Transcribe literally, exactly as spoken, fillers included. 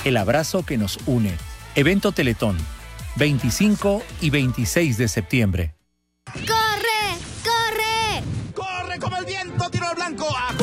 el abrazo que nos une. Evento Teletón, veinticinco y veintiséis de septiembre. ¡Corre! ¡Corre! ¡Corre como el viento, tiro al blanco! ¡A